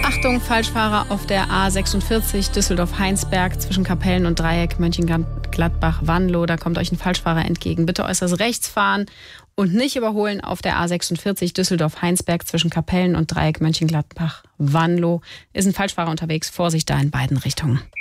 Achtung, Falschfahrer auf der A46 Düsseldorf-Heinsberg zwischen Kapellen und Dreieck Mönchengladbach-Wanlo. Da kommt euch ein Falschfahrer entgegen. Bitte äußerst rechts fahren und nicht überholen auf der A46 Düsseldorf-Heinsberg zwischen Kapellen und Dreieck Mönchengladbach-Wanlo. Ist ein Falschfahrer unterwegs. Vorsicht da in beiden Richtungen.